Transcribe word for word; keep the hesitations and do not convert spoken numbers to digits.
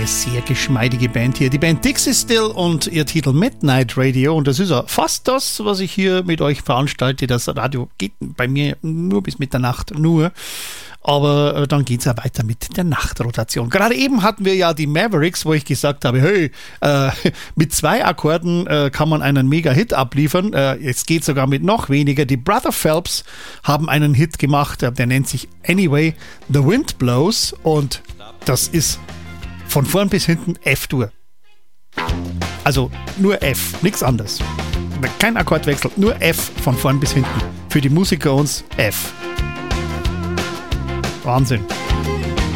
eine sehr geschmeidige Band hier. Die Band Dixie Still und ihr Titel Midnight Radio. Und das ist ja fast das, was ich hier mit euch veranstalte. Das Radio geht bei mir nur bis Mitternacht, nur. Aber äh, dann geht es ja weiter mit der Nachtrotation. Gerade eben hatten wir ja die Mavericks, wo ich gesagt habe, hey, äh, mit zwei Akkorden äh, kann man einen Mega-Hit abliefern. Äh, es geht sogar mit noch weniger. Die Brother Phelps haben einen Hit gemacht, äh, der nennt sich Anyway, The Wind Blows. Und das ist von vorn bis hinten F-Dur. Also nur F, nichts anderes. Kein Akkordwechsel, nur F von vorn bis hinten. Für die Musiker uns F. Wahnsinn.